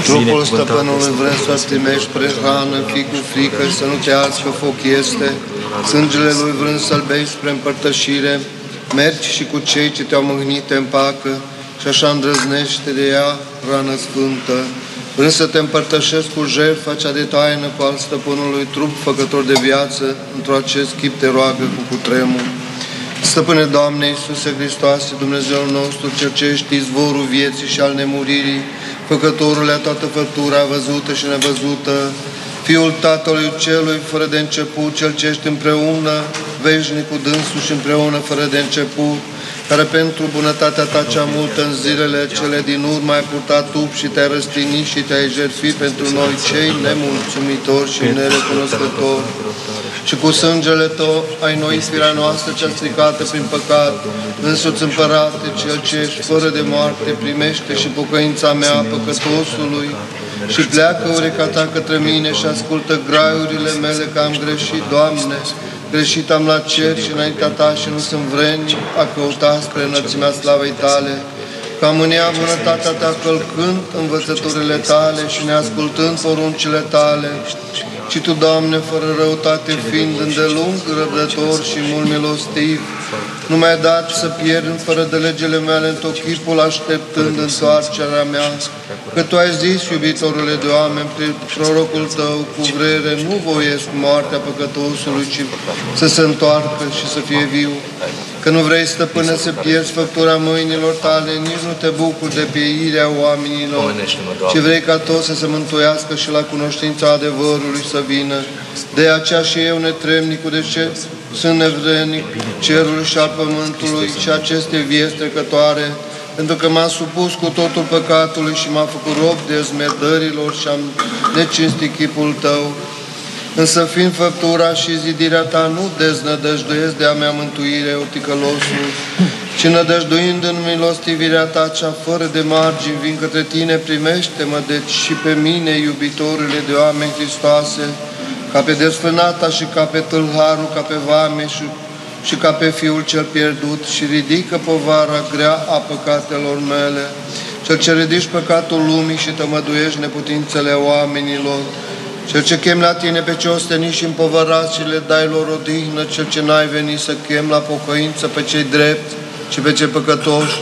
Trupul stăpânului vrem să-ți primești pre hrană, fii cu frică și să nu te arzi că foc este. Sângele lui vrând să-l bei spre împărtășire, mergi și cu cei ce te-au mâhnit te împacă și așa îndrăznește de ea rană sfântă. Vrând să te împărtășesc cu jertfa cea de taină cu al stăpânului, trup făcător de viață, într-o acest chip te roagă cu cutremur. Stăpâne, Doamne Iisuse Hristoase, Dumnezeul nostru, Cel ce ești izvorul vieții și al nemuririi, Făcătorule a toată făptura văzută și nevăzută, Fiul Tatălui Celui fără de început, Cel ce ești împreună, veșnic cu dânsul și împreună fără de început, care pentru bunătatea ta cea multă în zilele cele din urmă ai purtat trup și te-ai răstignit și te-ai jertfit pentru noi cei nemulțumitori și nerecunoscători. Și cu sângele tău ai noi firea noastră cea stricată prin păcat, însuți Împărate, Cel ce ești fără de moarte, primește și pocăința mea păcătosului și pleacă ureca ta către mine și ascultă graiurile mele că am greșit, Doamne. Greșit am la cer și înaintea ta și nu sunt vrednic a căuta spre înălțimea slavei tale, că am în ea bunătatea ta călcând învățăturile tale și neascultând poruncile tale. Și tu, Doamne, fără răutate fiind îndelung răbdător și mult milostiv, nu mi-ai dat să pierd fără de legile mele în tot chipul așteptând întoarcerea mea, că tu ai zis, iubitorule de oameni, prin prorocul tău, cu vrere nu voiesc moartea păcătosului, ci să se întoarcă și să fie viu. Că nu vrei, Stăpâne, să pierzi făptura mâinilor tale, nici nu te bucuri de pieirea oamenilor, ci vrei ca toți să se mântuiască și la cunoștința adevărului să vină. De aceea și eu, netremnicul de ce sunt nevrednic cerului și al pământului și aceste vieți trecătoare, pentru că m-am supus cu totul păcatului și m-am făcut rob de zmerdărilor și am necinstit chipul tău. Însă fiind făptura și zidirea ta, nu deznădăjduiesc de a mea mântuire, o ticălosul, ci nădăjduind în milostivirea ta cea fără de margini, vin către tine, primește-mă, deci și pe mine, iubitorile de oameni Hristoase, ca pe desfânata și ca pe tâlharul, ca pe vame și ca pe fiul cel pierdut și ridică povara grea a păcatelor mele, Cel ce ridici păcatul lumii și tămăduiești neputințele oamenilor, Cel ce chem la tine pe ce osteniți și împovărați și le dai lor odihnă, Cel ce n-ai venit să chem la pocăință pe cei drepți și pe cei păcătoși,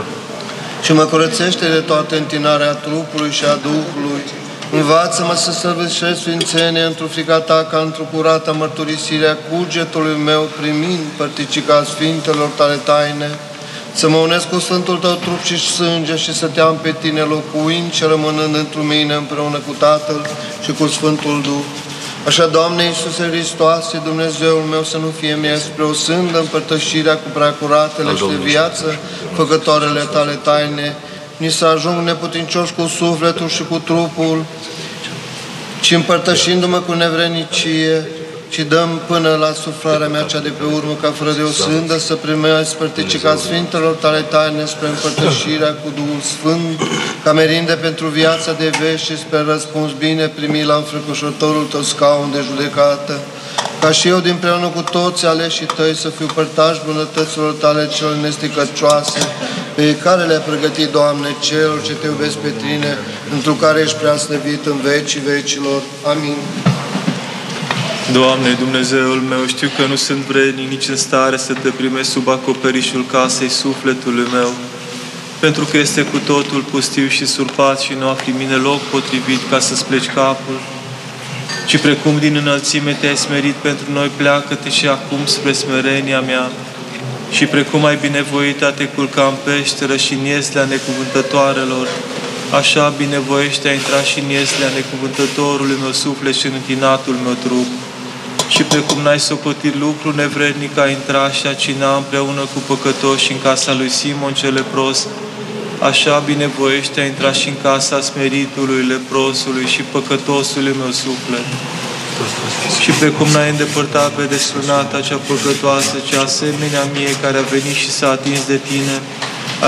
și mă curățește de toată întinarea trupului și a Duhului. Învață-mă să săvârșesc sfințenie într-o frica ta, ca într-o curată mărturisirea cugetului meu, primind părticica sfintelor tale taine, să mă unesc cu Sfântul tău trup și sânge și să te am pe tine locuind și rămânând într mine împreună cu Tatăl și cu Sfântul Duh. Așa, Doamne Iisuse Hristoase, Dumnezeul meu, să nu fie mie spre o sândă împărtășirea cu preacuratele și de viață, făcătoarele tale taine, ni să ajung neputincioși cu sufletul și cu trupul, ci împărtășindu-mă cu nevrenicie, și dăm până la suflarea mea cea de pe urmă, ca fără de o sândă să primești părticica sfintelor tale taine spre împărtășirea cu Duhul Sfânt, ca merinde pentru viața de vești și spre răspuns bine primit la înfricoșătorul tău scaun de judecată, ca și eu dinpreună cu toți aleșii tăi să fiu părtaș bunătăților tale cele nesticăcioase, pe care le-ai pregătit, Doamne, celor ce te iubesc pe tine, întru care ești preaslăvit în vecii vecilor. Amin. Doamne, Dumnezeul meu, știu că nu sunt vrednic nici în stare să te primesc sub acoperișul casei sufletului meu, pentru că este cu totul pustiu și surpat și nu afli mine loc potrivit ca să-ți pleci capul, ci precum din înălțime te-ai smerit pentru noi, pleacă-te și acum spre smerenia mea, și precum ai binevoit a te culca în peșteră și în ieslea necuvântătoarelor, așa binevoiește a intra și în ieslea necuvântătorului meu suflet și în întinatul meu trup. Și precum n-ai socotit lucru nevrednic a intra și a cina împreună cu păcătoși în casa lui Simon cel lepros, așa binevoiește a intra și în casa smeritului, leprosului și păcătosului meu suflet. Și precum n-ai îndepărtat pe desfrânata cea păcătoasă, cea asemenea mie care a venit și s-a atins de tine,